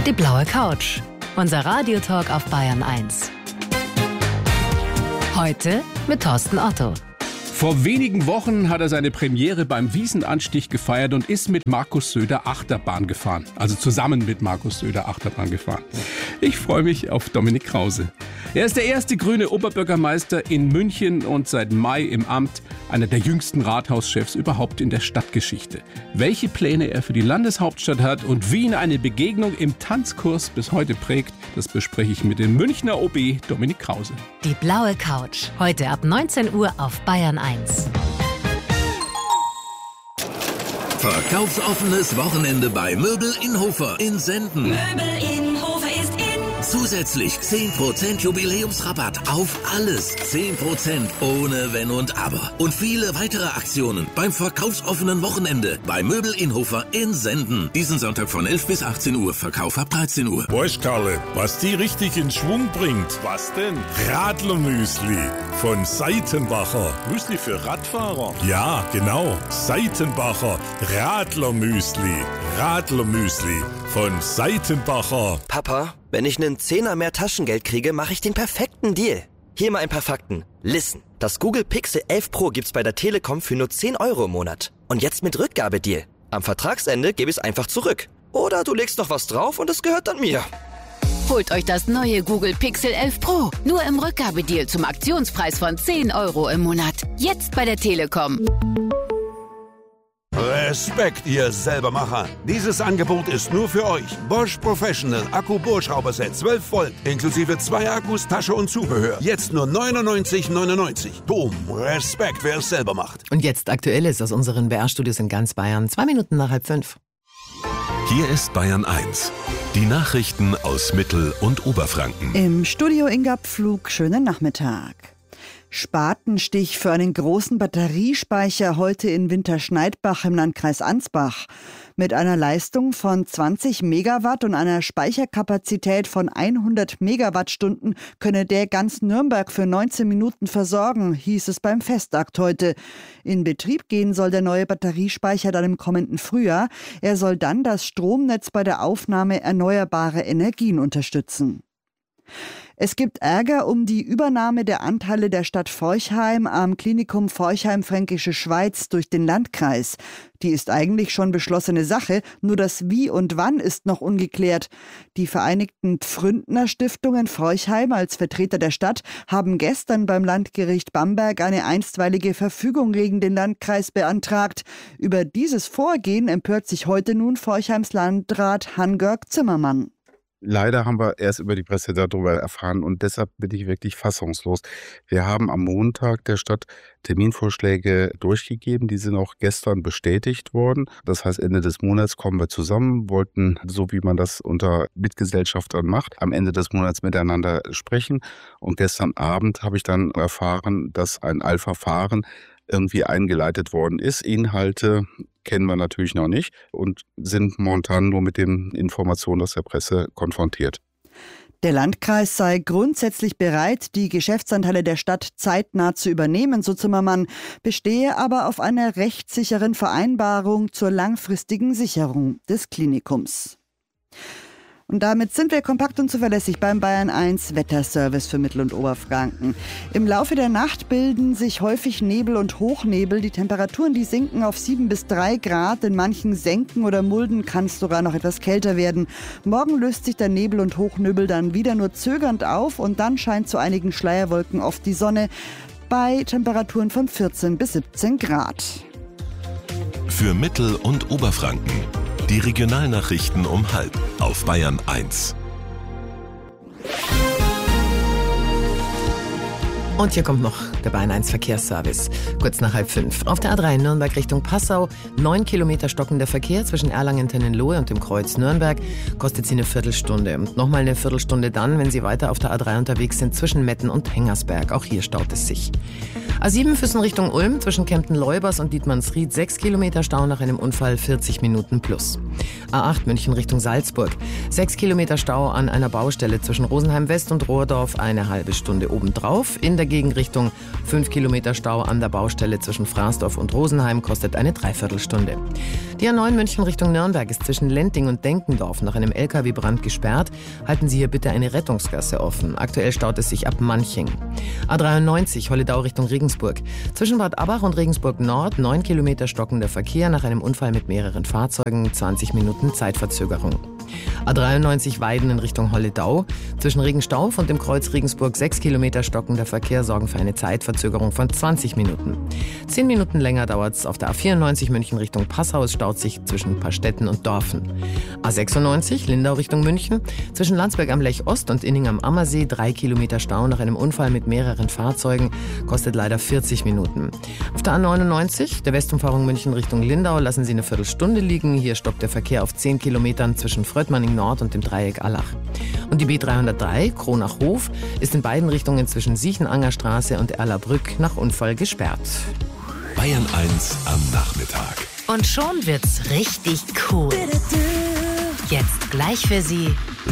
Die blaue Couch. Unser Radiotalk auf Bayern 1. Heute mit Thorsten Otto. Vor wenigen Wochen hat er seine Premiere beim Wiesenanstich gefeiert und ist mit Markus Söder Achterbahn gefahren. Also zusammen mit Markus Söder Achterbahn gefahren. Ich freue mich auf Dominik Krause. Er ist der erste grüne Oberbürgermeister in München und seit Mai im Amt, einer der jüngsten Rathauschefs überhaupt in der Stadtgeschichte. Welche Pläne er für die Landeshauptstadt hat und wie ihn eine Begegnung im Tanzkurs bis heute prägt, das bespreche ich mit dem Münchner OB Dominik Krause. Die blaue Couch. Heute ab 19 Uhr auf Bayern 1. Verkaufsoffenes Wochenende bei Möbel Inhofer in Senden. Möbel Inhofer ist in. Zusätzlich 10% Jubiläumsrabatt auf alles. 10% ohne Wenn und Aber. Und viele weitere Aktionen beim verkaufsoffenen Wochenende bei Möbel Inhofer in Senden. Diesen Sonntag von 11 bis 18 Uhr. Verkauf ab 13 Uhr. Weißt, Karle, was die richtig in Schwung bringt? Was denn? Radlermüsli von Seitenbacher. Müsli für Radfahrer? Ja, genau. Seitenbacher Radlermüsli. Radlermüsli von Seitenbacher. Papa, wenn ich einen Zehner mehr Taschengeld kriege, mache ich den perfekten Deal. Hier mal ein paar Fakten. Listen, das Google Pixel 11 Pro gibt's bei der Telekom für nur 10 € im Monat. Und jetzt mit Rückgabedeal. Am Vertragsende gebe ich es einfach zurück. Oder du legst noch was drauf und es gehört dann mir. Holt euch das neue Google Pixel 11 Pro. Nur im Rückgabedeal zum Aktionspreis von 10 € im Monat. Jetzt bei der Telekom. Respekt, ihr Selbermacher. Dieses Angebot ist nur für euch. Bosch Professional Akku-Bohrschrauberset 12 Volt, inklusive 2 Akkus, Tasche und Zubehör. Jetzt nur 99,99. Boom, Respekt, wer es selber macht. Und jetzt Aktuelles aus unseren BR-Studios in ganz Bayern. 2 Minuten nach 4:30. Hier ist Bayern 1. Die Nachrichten aus Mittel- und Oberfranken. Im Studio Inga Pflug, schönen Nachmittag. Spatenstich für einen großen Batteriespeicher heute in Winterschneidbach im Landkreis Ansbach. Mit einer Leistung von 20 Megawatt und einer Speicherkapazität von 100 Megawattstunden könne der ganz Nürnberg für 19 Minuten versorgen, hieß es beim Festakt heute. In Betrieb gehen soll der neue Batteriespeicher dann im kommenden Frühjahr. Er soll dann das Stromnetz bei der Aufnahme erneuerbarer Energien unterstützen. Es gibt Ärger um die Übernahme der Anteile der Stadt Forchheim am Klinikum Forchheim-Fränkische Schweiz durch den Landkreis. Die ist eigentlich schon beschlossene Sache, nur das Wie und Wann ist noch ungeklärt. Die Vereinigten Pfründner Stiftungen Forchheim als Vertreter der Stadt haben gestern beim Landgericht Bamberg eine einstweilige Verfügung gegen den Landkreis beantragt. Über dieses Vorgehen empört sich heute nun Forchheims Landrat Hans-Georg Zimmermann. Leider haben wir erst über die Presse darüber erfahren und deshalb bin ich wirklich fassungslos. Wir haben am Montag der Stadt Terminvorschläge durchgegeben, die sind auch gestern bestätigt worden. Das heißt, Ende des Monats kommen wir zusammen, wollten, so wie man das unter Mitgesellschaftern macht, am Ende des Monats miteinander sprechen. Und gestern Abend habe ich dann erfahren, dass ein Eilverfahren irgendwie eingeleitet worden ist. Inhalte kennen wir natürlich noch nicht und sind momentan nur mit den Informationen aus der Presse konfrontiert. Der Landkreis sei grundsätzlich bereit, die Geschäftsanteile der Stadt zeitnah zu übernehmen, so Zimmermann, bestehe aber auf einer rechtssicheren Vereinbarung zur langfristigen Sicherung des Klinikums. Und damit sind wir kompakt und zuverlässig beim Bayern 1 Wetterservice für Mittel- und Oberfranken. Im Laufe der Nacht bilden sich häufig Nebel und Hochnebel. Die Temperaturen, die sinken auf 7 bis 3 Grad. In manchen Senken oder Mulden kann es sogar noch etwas kälter werden. Morgen löst sich der Nebel und Hochnebel dann wieder nur zögernd auf und dann scheint zu einigen Schleierwolken oft die Sonne bei Temperaturen von 14 bis 17 Grad. Für Mittel- und Oberfranken. Die Regionalnachrichten um 12:30 auf Bayern 1. Und hier kommt noch der Bayern 1 Verkehrsservice. Kurz nach 4:30. Auf der A3 Nürnberg Richtung Passau. 9 Kilometer stockender Verkehr zwischen Erlangen-Tennenlohe und dem Kreuz Nürnberg. Kostet Sie eine Viertelstunde. Und nochmal eine Viertelstunde dann, wenn Sie weiter auf der A3 unterwegs sind, zwischen Metten und Hengersberg. Auch hier staut es sich. A7 Füssen Richtung Ulm zwischen Kempten-Leubers und Dietmannsried. 6 Kilometer Stau nach einem Unfall, 40 Minuten plus. A8 München Richtung Salzburg. 6 Kilometer Stau an einer Baustelle zwischen Rosenheim West und Rohrdorf. Eine halbe Stunde obendrauf. In der Gegenrichtung. 5 Kilometer Stau an der Baustelle zwischen Fraßdorf und Rosenheim, kostet eine Dreiviertelstunde. Die A9 München Richtung Nürnberg ist zwischen Lenting und Denkendorf nach einem LKW-Brand gesperrt. Halten Sie hier bitte eine Rettungsgasse offen. Aktuell staut es sich ab Manching. A93 Holledau Richtung Regensburg. Zwischen Bad Abbach und Regensburg Nord 9 Kilometer stockender Verkehr nach einem Unfall mit mehreren Fahrzeugen, 20 Minuten Zeitverzögerung. A93 Weiden in Richtung Holledau. Zwischen Regenstauf und dem Kreuz Regensburg 6 Kilometer stockender Verkehr sorgen für eine Zeitverzögerung von 20 Minuten. 10 Minuten länger dauert es auf der A94 München Richtung Passau. Es staut sich zwischen Paarstetten und Dorfen. A96 Lindau Richtung München. Zwischen Landsberg am Lech Ost und Inning am Ammersee 3 Kilometer Stau nach einem Unfall mit mehreren Fahrzeugen. Kostet leider 40 Minuten. Auf der A99 der Westumfahrung München Richtung Lindau lassen Sie eine Viertelstunde liegen. Hier stoppt der Verkehr auf 10 Kilometern zwischen Fröttmanning Nord und dem Dreieck Allach. Und die B303 Kronach-Hof ist in beiden Richtungen zwischen Siechenanger Straße und Erlabrück nach Unfall gesperrt. Bayern 1 am Nachmittag. Und schon wird's richtig cool. Jetzt gleich für Sie